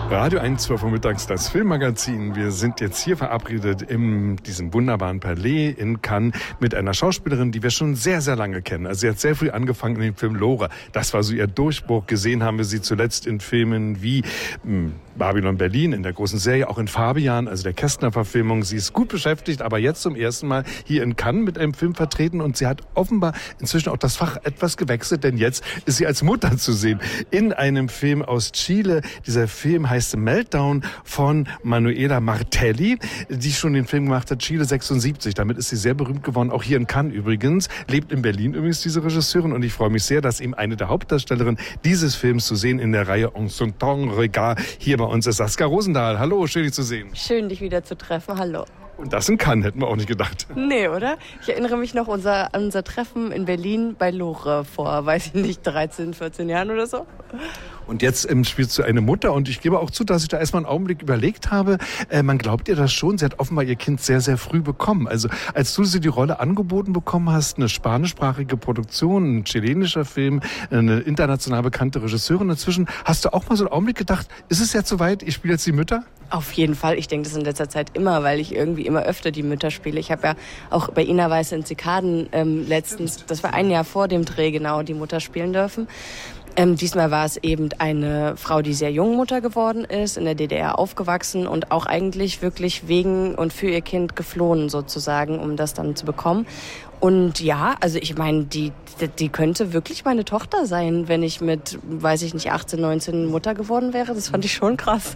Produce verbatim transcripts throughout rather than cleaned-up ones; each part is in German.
Radio eins, zwölf Uhr mittags, das Filmmagazin. Wir sind jetzt hier verabredet in diesem wunderbaren Palais in Cannes mit einer Schauspielerin, die wir schon sehr, sehr lange kennen. Also sie hat sehr früh angefangen in dem Film Lore. Das war so ihr Durchbruch. Gesehen haben wir sie zuletzt in Filmen wie mh, Babylon Berlin, in der großen Serie, auch in Fabian, also der Kästner-Verfilmung. Sie ist gut beschäftigt, aber jetzt zum ersten Mal hier in Cannes mit einem Film vertreten und sie hat offenbar inzwischen auch das Fach etwas gewechselt, denn jetzt ist sie als Mutter zu sehen in einem Film aus Chile. Dieser Film heißt Meltdown von Manuela Martelli, die schon den Film gemacht hat, Chile sechsundsiebzig. Damit ist sie sehr berühmt geworden, auch hier in Cannes übrigens. Lebt in Berlin übrigens diese Regisseurin und ich freue mich sehr, dass eben eine der Hauptdarstellerinnen dieses Films zu sehen in der Reihe En son temps regard hier bei uns ist Saskia Rosendahl. Hallo, schön dich zu sehen. Schön, dich wieder zu treffen. Hallo. Und das in Cannes, hätten wir auch nicht gedacht. Nee, oder? Ich erinnere mich noch unser, an unser Treffen in Berlin bei Lore vor, weiß ich nicht, dreizehn, vierzehn Jahren oder so. Und jetzt ähm, spielst du eine Mutter und ich gebe auch zu, dass ich da erstmal einen Augenblick überlegt habe, äh, man glaubt ihr das schon, sie hat offenbar ihr Kind sehr, sehr früh bekommen. Also als du sie die Rolle angeboten bekommen hast, eine spanischsprachige Produktion, ein chilenischer Film, eine international bekannte Regisseurin inzwischen, hast du auch mal so einen Augenblick gedacht, ist es jetzt soweit, ich spiele jetzt die Mütter? Auf jeden Fall. Ich denke das in letzter Zeit immer, weil ich irgendwie immer öfter die Mütter spiele. Ich habe ja auch bei Ina Weiße in Zikaden ähm, letztens, das war ein Jahr vor dem Dreh genau, die Mutter spielen dürfen. Ähm, diesmal war es eben eine Frau, die sehr jung Mutter geworden ist, in der D D R aufgewachsen und auch eigentlich wirklich wegen und für ihr Kind geflohen sozusagen, um das dann zu bekommen. Und ja, also ich meine, die, die könnte wirklich meine Tochter sein, wenn ich mit, weiß ich nicht, achtzehn, neunzehn Mutter geworden wäre. Das fand ich schon krass.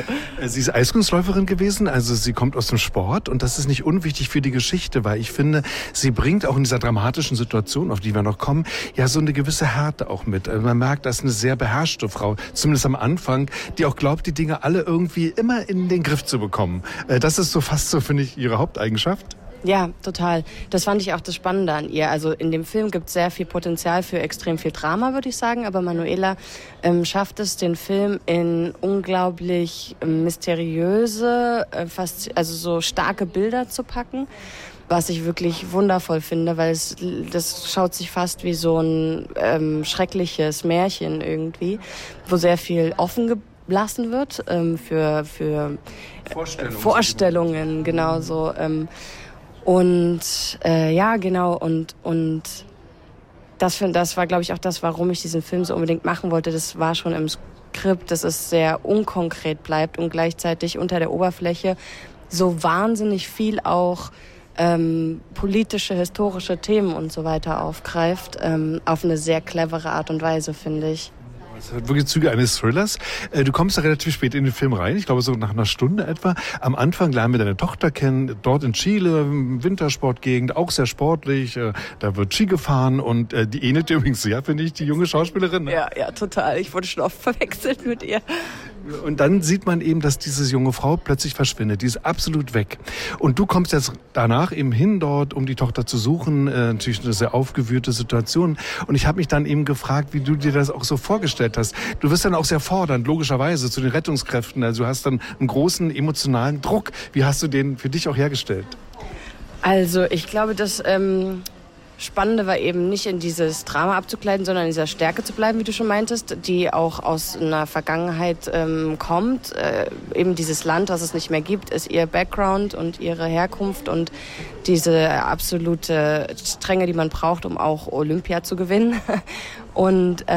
Sie ist Eiskunstläuferin gewesen, also sie kommt aus dem Sport und das ist nicht unwichtig für die Geschichte, weil ich finde, sie bringt auch in dieser dramatischen Situation, auf die wir noch kommen, ja so eine gewisse Härte auch mit. Also man merkt, das ist eine sehr beherrschte Frau, zumindest am Anfang, die auch glaubt, die Dinge alle irgendwie immer in den Griff zu bekommen. Das ist so fast so, finde ich, ihre Haupteigenschaft. Ja, total. Das fand ich auch das Spannende an ihr. Also in dem Film gibt es sehr viel Potenzial für extrem viel Drama, würde ich sagen. Aber Manuela ähm, schafft es, den Film in unglaublich ähm, mysteriöse, äh, fast, also so starke Bilder zu packen. Was ich wirklich wundervoll finde, weil es das schaut sich fast wie so ein ähm, schreckliches Märchen irgendwie, wo sehr viel offen gelassen wird ähm, für, für Vorstellungen. Vorstellungen, genau so. Ähm, Und äh, ja, genau, und, und das, das war, glaube ich, auch das, warum ich diesen Film so unbedingt machen wollte. Das war schon im Skript, dass es sehr unkonkret bleibt und gleichzeitig unter der Oberfläche so wahnsinnig viel auch ähm, politische, historische Themen und so weiter aufgreift, ähm, auf eine sehr clevere Art und Weise, finde ich. Es hat wirklich Züge eines Thrillers. Du kommst da relativ spät in den Film rein, ich glaube so nach einer Stunde etwa. Am Anfang lernen wir deine Tochter kennen, dort in Chile, Wintersportgegend, auch sehr sportlich. Da wird Ski gefahren und die ähnelt übrigens sehr, finde ich, die junge Schauspielerin. Ne? Ja, ja, total. Ich wurde schon oft verwechselt mit ihr. Und dann sieht man eben, dass diese junge Frau plötzlich verschwindet. Die ist absolut weg. Und du kommst jetzt danach eben hin dort, um die Tochter zu suchen. Äh, natürlich eine sehr aufgewühlte Situation. Und ich habe mich dann eben gefragt, wie du dir das auch so vorgestellt hast. Du wirst dann auch sehr fordernd, logischerweise, zu den Rettungskräften. Also du hast dann einen großen emotionalen Druck. Wie hast du den für dich auch hergestellt? Also ich glaube, dass... Ähm Spannende war eben nicht in dieses Drama abzukleiden, sondern in dieser Stärke zu bleiben, wie du schon meintest, die auch aus einer Vergangenheit ähm, kommt. Äh, eben dieses Land, was es nicht mehr gibt, ist ihr Background und ihre Herkunft und diese absolute Strenge, die man braucht, um auch Olympia zu gewinnen. Und